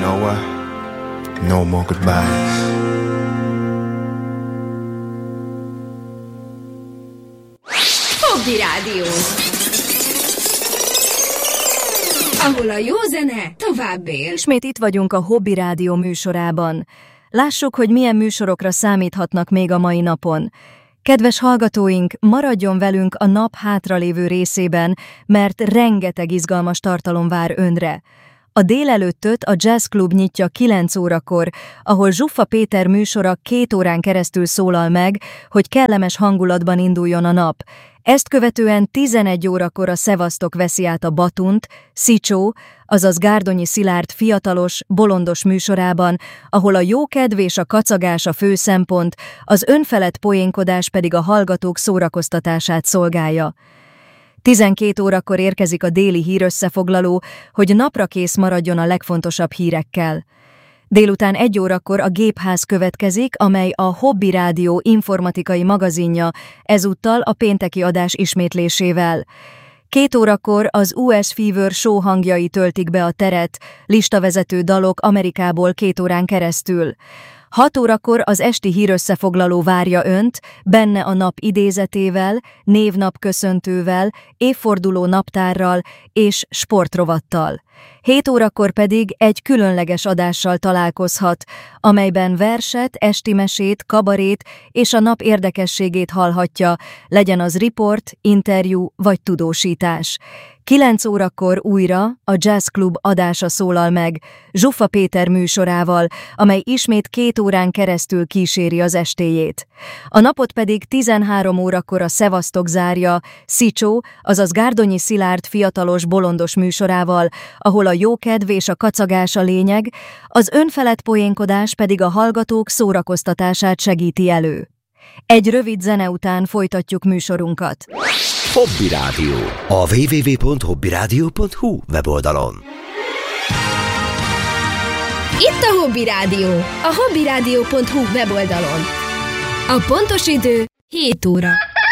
know what? No more goodbyes. Hobby Rádió, ahol a jó zene tovább él. Ismét itt vagyunk a Hobby Rádió műsorában. Lássuk, hogy milyen műsorokra számíthatnak még a mai napon. Kedves hallgatóink, maradjon velünk a nap hátralévő részében, mert rengeteg izgalmas tartalom vár önre. A délelőttöt a Jazz Club nyitja 9 órakor, ahol Zsuffa Péter műsora 2 órán keresztül szólal meg, hogy kellemes hangulatban induljon a nap. Ezt követően 11 órakor a Szevasztok veszi át a batunt, Szicsó, azaz Gárdonyi Szilárd fiatalos, bolondos műsorában, ahol a jókedv és a kacagás a fő szempont, az önfelett poénkodás pedig a hallgatók szórakoztatását szolgálja. 12 órakor érkezik a déli hírösszefoglaló, hogy napra kész maradjon a legfontosabb hírekkel. Délután 1 órakor a Gépház következik, amely a Hobby Rádió informatikai magazinja, ezúttal a pénteki adás ismétlésével. 2 órakor az US Fever show hangjai töltik be a teret, listavezető dalok Amerikából 2 órán keresztül. 6 órakor az esti hírösszefoglaló várja önt, benne a nap idézetével, névnap köszöntővel, évforduló naptárral és sportrovattal. 7 órakor pedig egy különleges adással találkozhat, amelyben verset, esti mesét, kabarét és a nap érdekességét hallhatja, legyen az riport, interjú vagy tudósítás. 9 órakor újra a Jazz Club adása szólal meg, Zsuffa Péter műsorával, amely ismét 2 órán keresztül kíséri az estéjét. A napot pedig 13 órakor a Szevasztok zárja, Szicsó, azaz Gárdonyi Szilárd fiatalos bolondos műsorával, ahol a jókedv és a kacagás a lényeg, az önfelett poénkodás pedig a hallgatók szórakoztatását segíti elő. Egy rövid zene után folytatjuk műsorunkat. Hobby Rádió. A www.hobbyradio.hu weboldalon. Itt a Hobby Rádió, a hobbyradio.hu weboldalon. A pontos idő 7 óra.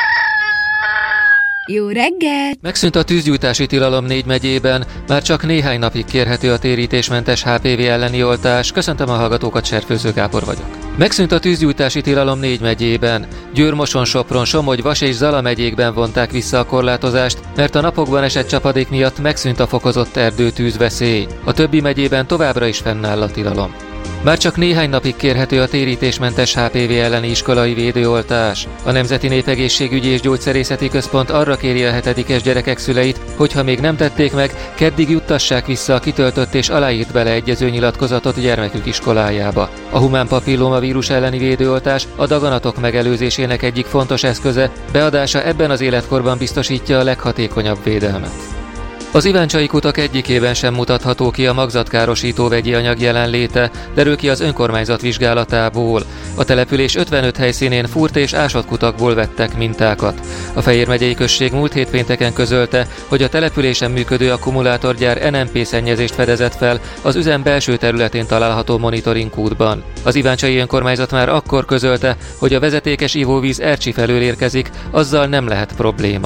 Jó reggelt! Megszűnt a tűzgyújtási tilalom 4 megyében, már csak néhány napig kérhető a térítésmentes HPV elleni oltás. Köszöntöm a hallgatókat, Cserfőző Gábor vagyok. Megszűnt a tűzgyújtási tilalom 4 megyében. Győr, Moson, Sopron, Somogy, Vas és Zala megyékben vonták vissza a korlátozást, mert a napokban esett csapadék miatt megszűnt a fokozott erdőtűzveszély. A többi megyében továbbra is fennáll a tilalom. Már csak néhány napig kérhető a térítésmentes HPV elleni iskolai védőoltás. A Nemzeti Népegészségügyi és Gyógyszerészeti Központ arra kéri a 7-es gyerekek szüleit, hogyha még nem tették meg, keddig juttassák vissza a kitöltött és aláírt beleegyező nyilatkozatot gyermekük iskolájába. A humán papillomavírus elleni védőoltás a daganatok megelőzésének egyik fontos eszköze, beadása ebben az életkorban biztosítja a leghatékonyabb védelmet. Az iváncsai kutak egyikében sem mutatható ki a magzatkárosító vegyi anyag jelenléte, derül ki az önkormányzat vizsgálatából. A település 55 helyszínén fúrt és ásott kutakból vettek mintákat. A Fejér megyei község múlt hét pénteken közölte, hogy a településen működő akkumulátorgyár NMP szennyezést fedezett fel az üzem belső területén található monitoring kútban. Az iváncsai önkormányzat már akkor közölte, hogy a vezetékes ivóvíz Ercsi felől érkezik, azzal nem lehet probléma.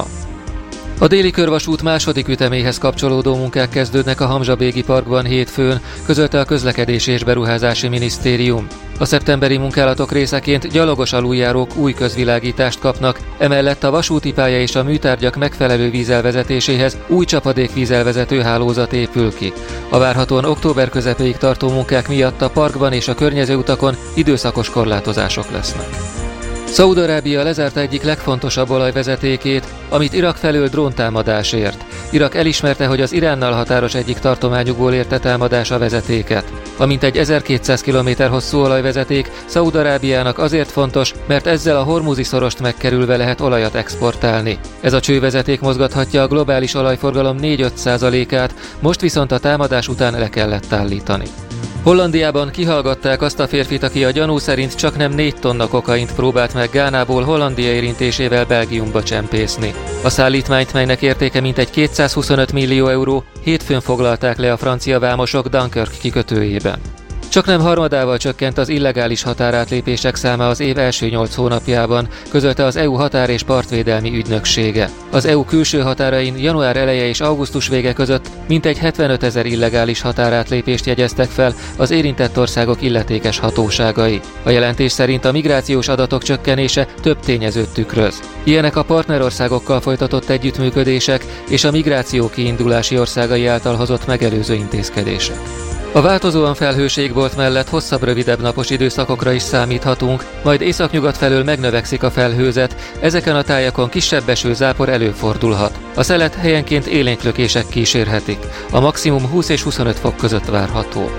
A déli körvasút második üteméhez kapcsolódó munkák kezdődnek a Hamzsa-Bégi Parkban hétfőn, közölte a Közlekedési és Beruházási Minisztérium. A szeptemberi munkálatok részeként gyalogos aluljárók új közvilágítást kapnak, emellett a vasúti pálya és a műtárgyak megfelelő vízelvezetéséhez új csapadékvízelvezető hálózat épül ki. A várhatóan október közepéig tartó munkák miatt a parkban és a környező utakon időszakos korlátozások lesznek. Szaúd-Arábia lezárta egyik legfontosabb olajvezetékét, amit Irak felől dróntámadás ért. Irak elismerte, hogy az Iránnal határos egyik tartományukból érte támadás a vezetéket. A mintegy 1200 km hosszú olajvezeték Szaúd-Arábiának azért fontos, mert ezzel a Hormuzi szorost megkerülve lehet olajat exportálni. Ez a csővezeték mozgathatja a globális olajforgalom 4-5%-át, most viszont a támadás után le kellett állítani. Hollandiában kihallgatták azt a férfit, aki a gyanú szerint csaknem 4 tonna kokaint próbált meg Gánából Hollandia érintésével Belgiumba csempészni. A szállítmányt, melynek értéke mintegy 225 millió euró, hétfőn foglalták le a francia vámosok Dunkirk kikötőjében. Csaknem harmadával csökkent az illegális határátlépések száma az év első 8 hónapjában, közölte az EU határ- és partvédelmi ügynöksége. Az EU külső határain január eleje és augusztus vége között mintegy 75 000 illegális határátlépést jegyeztek fel az érintett országok illetékes hatóságai. A jelentés szerint a migrációs adatok csökkenése több tényezőt tükröz. Ilyenek a partnerországokkal folytatott együttműködések és a migráció kiindulási országai által hozott megelőző intézkedések. A változóan felhős égbolt mellett hosszabb-rövidebb napos időszakokra is számíthatunk, majd északnyugat felől megnövekszik a felhőzet, ezeken a tájakon kisebb esőzápor előfordulhat. A szelet helyenként élénklökések kísérhetik. A maximum 20 és 25 fok között várható.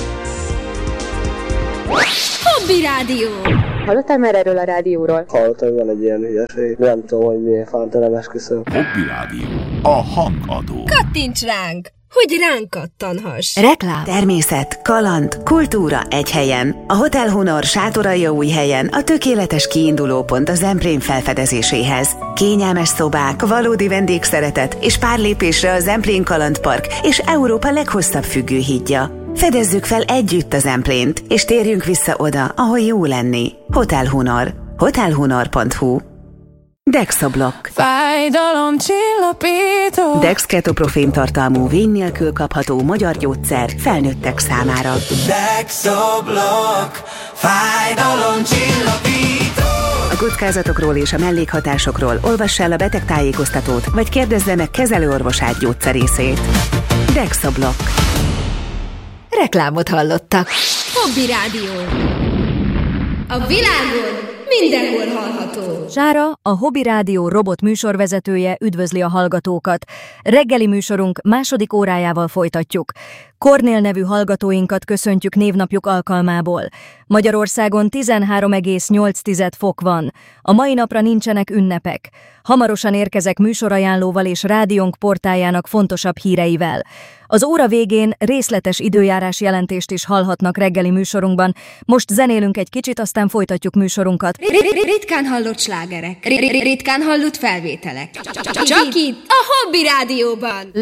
Hobby Rádió! Hallottál már erről a rádióról? Hallottam, van egy ilyen hülyeség. Nem tudom, hogy miért fánta, esküszöm. Hobby Rádió. A hangadó. Kattints ránk, hogy ránk kattanhass. Reklám. Természet, kaland, kultúra egy helyen. A Hotel Honor Sátoraljaújhelyen a tökéletes kiindulópont a Zemplén felfedezéséhez. Kényelmes szobák, valódi vendégszeretet és pár lépésre a Zemplén Kalandpark és Európa leghosszabb függőhídja. Fedezzük fel együtt a Zemplént, és térjünk vissza oda, ahol jó lenni. Hotel Honor. hotelhonor.hu. Dexablock. Fájdalomcsillapító. Dex ketoprofén tartalmú, vény nélkül kapható magyar gyógyszer felnőttek számára. Dexablock. Fájdalomcsillapító. A kockázatokról és a mellékhatásokról olvass el a betegtájékoztatót, vagy kérdezze meg kezelőorvosát gyógyszerészét. Dexablock. Reklámot hallottak. Hobby Rádió. A világon mindenhol hallható. Sára, a Hobby Rádió robot műsorvezetője üdvözli a hallgatókat. Reggeli műsorunk második órájával folytatjuk. Kornél nevű hallgatóinkat köszöntjük névnapjuk alkalmából. Magyarországon 13,8 fok van. A mai napra nincsenek ünnepek. Hamarosan érkezek műsorajánlóval és rádiónk portájának fontosabb híreivel. Az óra végén részletes időjárás jelentést is hallhatnak reggeli műsorunkban. Most zenélünk egy kicsit, aztán folytatjuk műsorunkat. Ritkán hallott slágerek. Ritkán hallott felvételek. Csak itt a Hobby Rádióban.